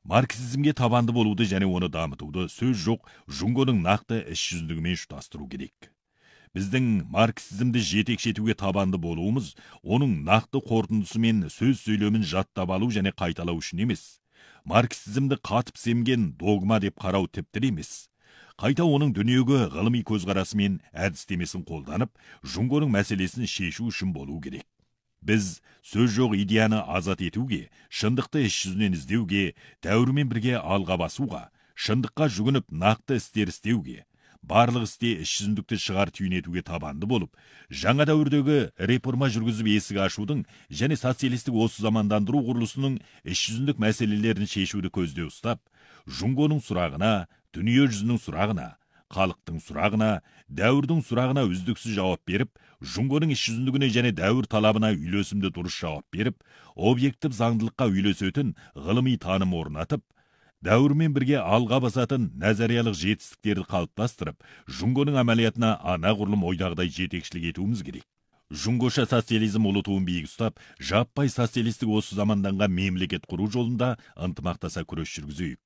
Марксизмге табанды болуды және оны дамытуды сөз жоқ Жунгоның нақты іс жүзіндігімен ұштастыру керек. Біздің марксизмді жетекшетуге табанды болуымыз, оның нақты қорытындысы мен сөз сөйлемін жаттап алу және қайталау үшін емес. Марксизмді қатып семген догма деп қарау тіпті емес. Қайта оның дүниеге ғылыми көзқарасы мен әдістемесін қолданып, Жунгоның мәселесін шешу үшін болу керек. Біз сөз жоқ идеяны азат етуге, шындықты іс жүзінен іздеуге, дәуірмен бірге алға басуға, шындыққа жүгініп нақты істер істеуге, барлық істе іс жүзіндікті шығар түйінетуге табанды болып, жаңа дәуірдегі реформа жүргізіп есік ашудың және социалистік осы замандандыру құрылысының іс жүзіндік мәселелерін шешуді көзде ұстап, Жунгоның сұрағына, дүние жүзінің сұрағына, халықтың сұрағына, дәуірдің сұрағына үздіксіз жауап беріп, Жунгоның іс жүзіндігіне және дәуір талабына үйлесімді дұрыс жауап беріп, объектив заңдылыққа үйлесетін ғылыми таным орнатып, дәуірмен бірге алға басатын назариялық жетістіктерді қалыптастырып, Жунгоның әмәлиятына анағұрлым ойдағыдай жетекшілік етуіміз керек. Жунгоша социализм ұлы туын биік ұстап, жаппай социалистік осы заманданған мемлекет құру жолында ынтымақтаса күрес жүргізейік.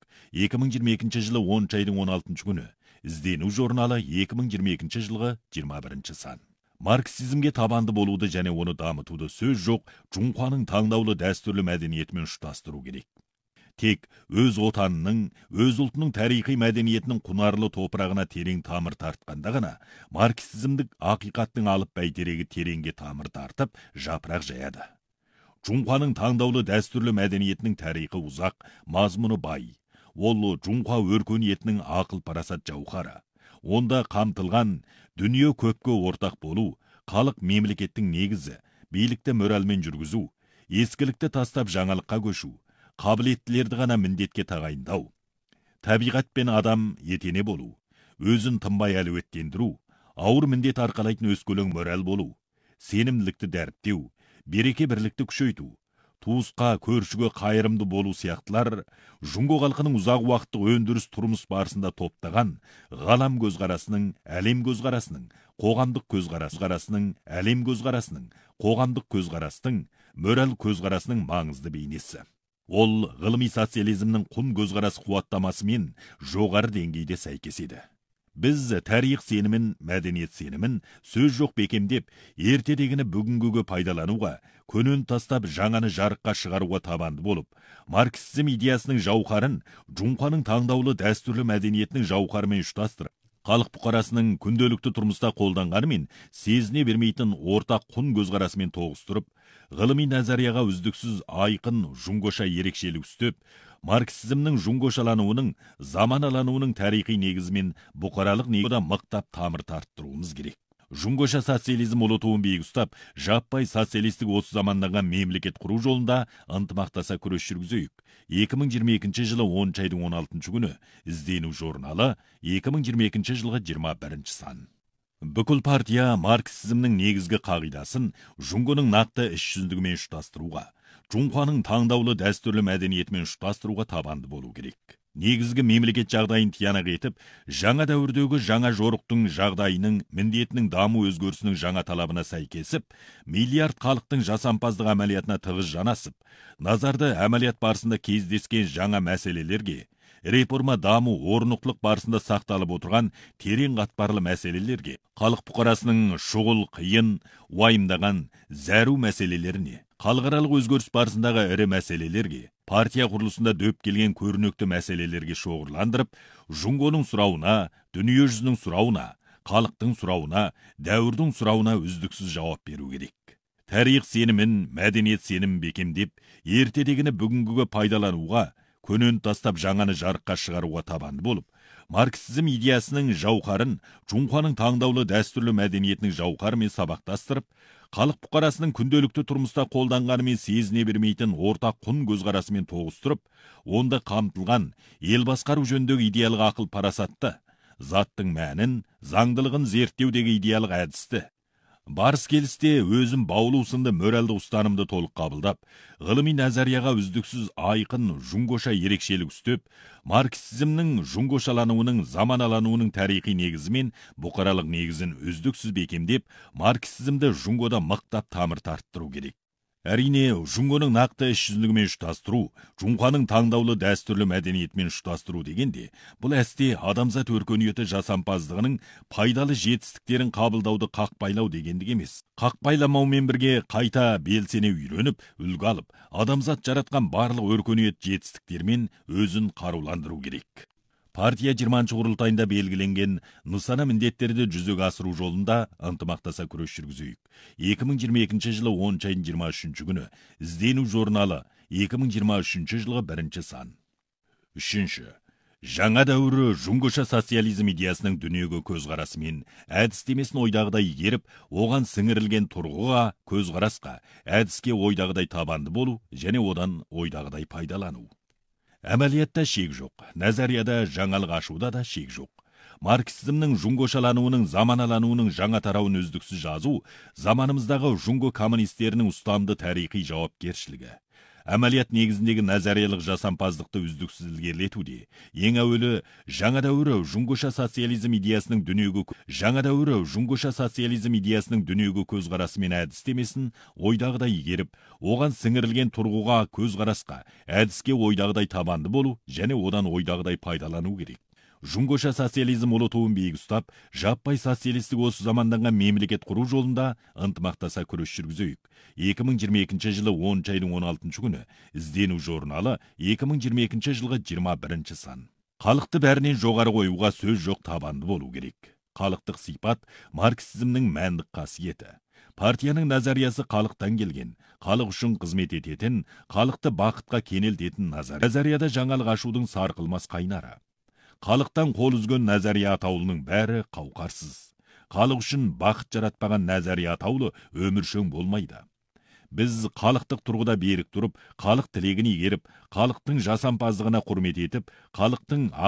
2022 жылы 10 айдың 16 күні. Іздену журналы 2022 жылғы 21 сан. Марксизмге табанды болуды және оны дамытуды сөз жоқ Жунхуаның таңдаулы дәстүрлі мәдениетімен ұштастыру керек. Тек өз отанының, өз ұлтының тарихи мәдениетінің құнарлы топырағына терең тамыр тартқанда ғана, марксизмдік ақиқаттың алып бәйтерегі тереңге тамыр тартып, жапырақ жаяды. Жунхуаның таңдаулы дәстүрлі мәдениетінің тарихы ұзақ, мазмұны бай. Ол Жунхуа өркениетінің ақыл парасат жауһары. Онда қамтылған дүние көпке ортақ болу, халық мемлекеттің негізі, билікті моральмен жүргізу, ескілікті тастап жаңалыққа көшу, қабілеттілерді ғана міндетке тағайындау, табиғат пен адам етене болу, өзін тынбай әлеуеттендіру, ауыр міндет арқалайтын өскелең мораль болу, сенімділікті дәріптеу, береке бірлікті күшейту, туысқа, көршіге қайырымды болу сияқтылар Жунго халқының ұзақ уақыттық өндіріс тұрмыс барысында топтаған ғалам көзқарасының, әлем көзқарасының, қоғамдық көзқарасының, әлем көзқарасының, қоғамдық көзқарастың, мораль көзқарасының маңызды бейнесі. Ол ғылыми социализмнің құн көзқарас қуаттамасымен жоғары деңгейде сәйкес еді. Біз тарих сенімін, мәдениет сенімін сөз жоқ бекемдеп, ертедегіні бүгінгіге пайдалануға, көнін тастап жаңаны жарыққа шығаруға табанды болып, марксизм идеясының жауһарын Жунхуаның таңдаулы дәстүрлі мәдениетінің жауһарымен ұштастырып, халық бұқарасының күнделікті тұрмыста қолданғанымен сезіне бермейтін ортақ құн көзқарасымен тоғыстырып, ғылыми назарияға үздіксіз айқын Жунгоша ерекшелік үстеп, марксизмнің жунгошалануының, заманалануының тарихи негізімен бұқаралық негізі мықтап тамыр тарттыруымыз керек. Жунгоша социализм ұлы туын биік ұстап, жаппай социалистік осы заманданған мемлекет құру жолында ынтымақтаса күрес жүргізейік. 2022 жылы 10 айдың 16 күні. Іздену журналы 2022 жылғы 21 сан. Бүкіл партия марксизмнің негізгі қағидасын Жунгоның нақты іс жүзіндігімен ұштастыруға, Жунхуаның таңдаулы дәстүрлі мәдениетімен ұштастыруға табанды болу керек. Негізгі мемлекет жағдайын тиянақ етіп, жаңа дәуірдегі жаңа жорықтың жағдайының, міндетінің даму өзгерісінің жаңа талабына сәйкесіп, миллиард халықтың жасампаздық әмәлиятына тығыз жанасып, назарды әмәлият барысында кездескен жаңа мәселелерге, реформа даму орнықтылық барысында сақталып отырған терең қатпарлы мәселелерге, халық бұқарасының шұғыл, қиын, уайымдаған зәру мәселелеріне, халықаралық өзгеріс барысындағы ірі мәселелерге, партия құрылысында дөп келген көрнекті мәселелерге шоғырландырып, Жунгоның сұрауына, дүние жүзінің сұрауына, халықтың сұрауына, дәуірдің сұрауына үздіксіз жауап беру керек. Тарих сенімін, мәдениет сенімін бекемдеп, ертедегіні бүгінгіге пайдалануға, көнін тастап жаңаны жарыққа шығаруға табанды болып, марксизм идеясының жауһарын Жунхуаның таңдаулы дәстүрлі мәдениетінің жауһарымен сабақтастырып, халық бұқарасының күнделікті тұрмыста қолданғанымен сезіне бермейтін ортақ құн көзқарасымен тоғыстырып, онда қамтылған ел басқару жөніндегі идеялық ақыл парасатты, заттың мәнін, заңдылығын зерттеудегі идеялық әдісті, барыс келісте өзім баулу сынды моральдық ұстанымды толық қабылдап, ғылыми назарияға үздіксіз айқын Жунгоша ерекшелік үстеп, марксизмнің жунгошалануының, заманалануының тарихи негізімен бұқаралық негізін үздіксіз бекемдеп, марксизмді Жунгода мықтап тамыр тарттыру керек. Әрине, Жұңғоның нақты іс жүзіндігімен ұштастыру, Жұңқаның таңдаулы дәстүрлі мәдениетімен ұштастыру дегенде, бұл әсте адамзат өркениеті жасампаздығының пайдалы жетістіктерін қабылдауды қақпайлау дегендік емес. Қақпайламаумен бірге қайта белсене үйреніп, үлгі алып, адамзат жаратқан барлық өркениет жетістіктермен өзін қаруландыру керек. Партия 20-шы құрылтайында белгіленген нысана міндеттерді жүзеге асыру жолында ынтымақтаса күрес жүргізейік. 2022 жылы 10 айының 23 күні іздену журналы 2023 жылғы 1 сан. 3. Жаңа дәуірі жұңғыша социализм идеясының дүниеге көзқарасымен әдістемесін ойдағыдай игеріп, оған сіңірілген тұрғыға, көзқарасқа, әдіске ойдағыдай табанды болу және одан ойдағыдай пайдалану. Әмәлиятта шек жоқ, назарияда жаңалық ашуда да шек жоқ. Марксизмнің жұңғошалануының, заманалануының жаңа тарауын үздіксіз жазу, заманымыздағы жұңго коммунистерінің ұстамды тарихи жауапкершілігі. Әмәлият негізіндегі назариялық жасампаздықты үздіксіз ілгерілетуде. Ең әуелі, жаңа дәуірі жұңғыша социализм идеясының дүниеге көзқарасымен әдістемесін ойдағыдай игеріп, оған сіңірілген тұрғыға, көзқарасқа, әдіске ойдағыдай табанды болу және одан ойдағыдай пайдалану керек. Жұңғыша социализм ұлы туын биік ұстап, жаппай социалистік осы заманданған мемлекет құру жолында ынтымақтаса күрес жүргізейік. 2022 жылы 10 айының 16 күні іздену журналы 2022 жылғы 21 сан. Халықты бәрінен жоғары қоюға сөз жоқ, табанды болу керек. Халықтық сипат марксизмнің мәндік қасиеті. Партияның назариясы халықтан келген, халық үшін қызмет ететін, халықты бақытқа кенелтетін назарияда жаңалық ашудың сарқылмас қайнары. Халықтан қол үзген назария атаулының бәрі қауқарсыз. Халық үшін бақыт жаратпаған назария атаулы өміршең болмайды. Біз халықтық тұрғыда берік тұрып, халық тілегін игеріп, халықтың жасампаздығына құрмет етіп, халықтың